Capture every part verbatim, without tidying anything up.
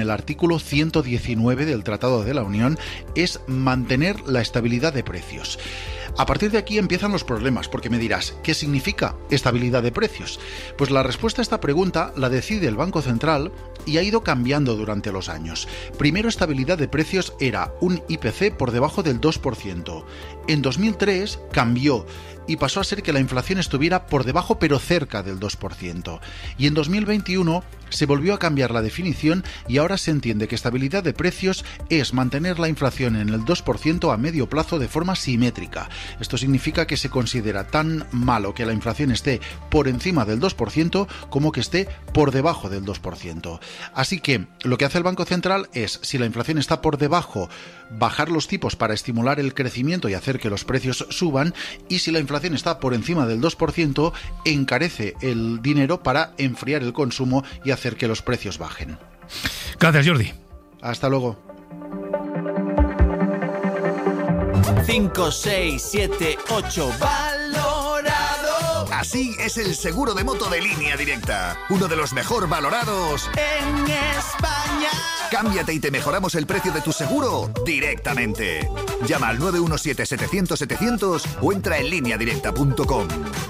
El artículo ciento diecinueve del Tratado de la Unión es mantener la estabilidad de precios. A partir de aquí empiezan los problemas, porque me dirás, ¿qué significa estabilidad de precios? Pues la respuesta a esta pregunta la decide el Banco Central y ha ido cambiando durante los años. Primero, estabilidad de precios era un I P C por debajo del dos por ciento. En dos mil tres cambió y pasó a ser que la inflación estuviera por debajo pero cerca del dos por ciento. Y en dos mil veintiuno se volvió a cambiar la definición y ahora se entiende que estabilidad de precios es mantener la inflación en el dos por ciento a medio plazo de forma simétrica. Esto significa que se considera tan malo que la inflación esté por encima del dos por ciento como que esté por debajo del dos por ciento. Así que lo que hace el Banco Central es, si la inflación está por debajo, bajar los tipos para estimular el crecimiento y hacer que los precios suban, y si la inflación está por encima del dos por ciento, encarece el dinero para enfriar el consumo y hacer que los precios bajen. Gracias, Jordi. Hasta luego. cinco, seis, siete, ocho, valorado. Así es el seguro de moto de Línea Directa, uno de los mejor valorados en España. Cámbiate y te mejoramos el precio de tu seguro directamente. Llama al nueve uno siete, setecientos, setecientos o entra en línea directa punto com.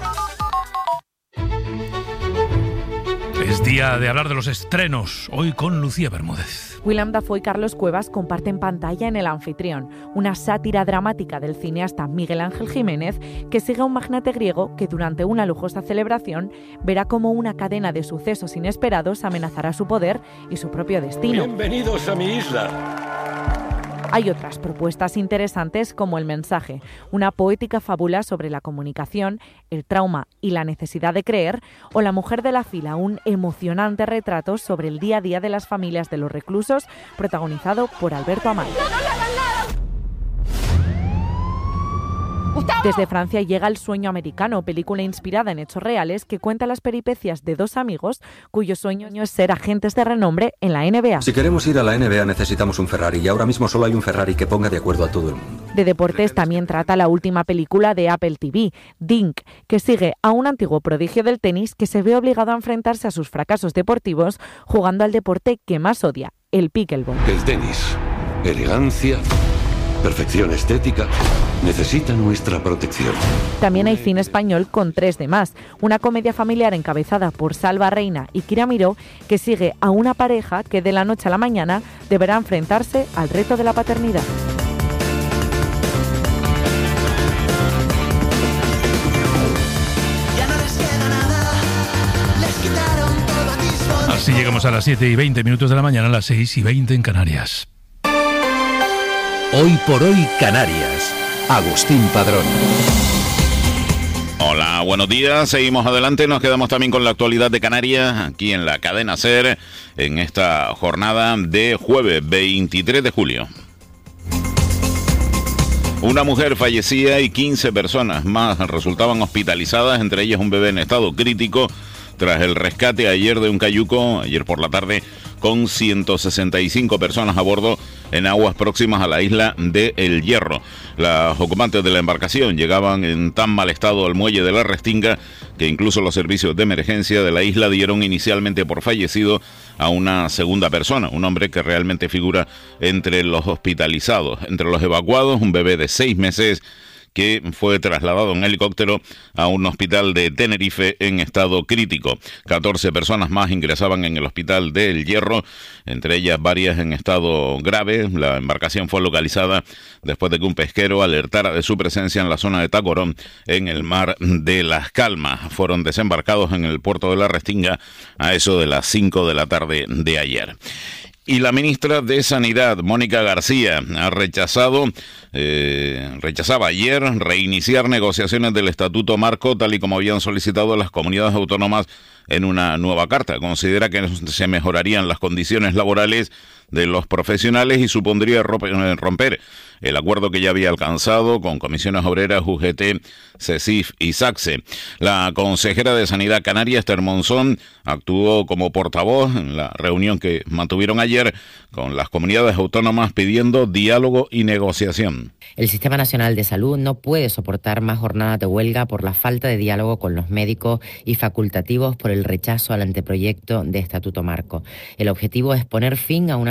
Es día de hablar de los estrenos, hoy con Lucía Bermúdez. Willem Dafoe y Carlos Cuevas comparten pantalla en El Anfitrión, una sátira dramática del cineasta Miguel Ángel Jiménez que sigue a un magnate griego que durante una lujosa celebración verá cómo una cadena de sucesos inesperados amenazará su poder y su propio destino. Bienvenidos a mi isla. Hay otras propuestas interesantes como El mensaje, una poética fábula sobre la comunicación, el trauma y la necesidad de creer, o La mujer de la fila, un emocionante retrato sobre el día a día de las familias de los reclusos, protagonizado por Alberto Amaya. Desde Francia llega El sueño americano, película inspirada en hechos reales que cuenta las peripecias de dos amigos cuyo sueño es ser agentes de renombre en la N B A. Si queremos ir a la N B A necesitamos un Ferrari y ahora mismo solo hay un Ferrari que ponga de acuerdo a todo el mundo. De deportes también trata la última película de Apple T V, Dink, que sigue a un antiguo prodigio del tenis que se ve obligado a enfrentarse a sus fracasos deportivos jugando al deporte que más odia, el pickleball. El tenis, elegancia, perfección estética, necesita nuestra protección. También hay cine español con tres de más, una comedia familiar encabezada por Salva Reina y Kira Miró que sigue a una pareja que de la noche a la mañana deberá enfrentarse al reto de la paternidad. Así llegamos a las siete y veinte minutos de la mañana, a las seis y veinte en Canarias. Hoy por hoy Canarias. Agustín Padrón. Hola, buenos días. Seguimos adelante. Nos quedamos también con la actualidad de Canarias aquí en la cadena SER en esta jornada de jueves veintitrés de julio. Una mujer fallecía y quince personas más resultaban hospitalizadas, entre ellas un bebé en estado crítico, tras el rescate ayer de un cayuco, ayer por la tarde, con ciento sesenta y cinco personas a bordo en aguas próximas a la isla de El Hierro. Los ocupantes de la embarcación llegaban en tan mal estado al muelle de la Restinga que incluso los servicios de emergencia de la isla dieron inicialmente por fallecido a una segunda persona, un hombre que realmente figura entre los hospitalizados. Entre los evacuados, un bebé de seis meses que fue trasladado en helicóptero a un hospital de Tenerife en estado crítico. catorce personas más ingresaban en el hospital de El Hierro, entre ellas varias en estado grave. La embarcación fue localizada después de que un pesquero alertara de su presencia en la zona de Tacorón, en el mar de Las Calmas. Fueron desembarcados en el puerto de la Restinga a eso de las cinco de la tarde de ayer. Y la ministra de Sanidad, Mónica García, ha rechazado, eh, rechazaba ayer reiniciar negociaciones del Estatuto Marco, tal y como habían solicitado las comunidades autónomas en una nueva carta. Considera que se mejorarían las condiciones laborales de los profesionales y supondría romper el acuerdo que ya había alcanzado con Comisiones Obreras, U G T, CESIF y SACSE. La consejera de Sanidad canaria, Esther Monzón, actuó como portavoz en la reunión que mantuvieron ayer con las comunidades autónomas pidiendo diálogo y negociación. El Sistema Nacional de Salud no puede soportar más jornadas de huelga por la falta de diálogo con los médicos y facultativos por el rechazo al anteproyecto de Estatuto Marco. El objetivo es poner fin a una